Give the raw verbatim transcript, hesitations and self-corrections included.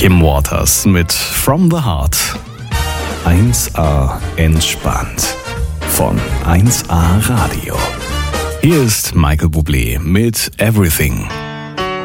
Kim Waters mit From the Heart. eins A entspannt von eins A Radio. Hier ist Michael Bublé mit Everything.